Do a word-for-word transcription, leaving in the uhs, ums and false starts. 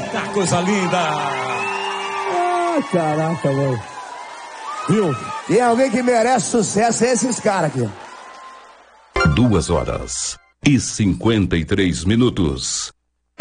Tá coisa linda. Ah, caraca, velho. Viu? E alguém que merece sucesso é esses caras aqui. Duas horas e cinquenta e três minutos.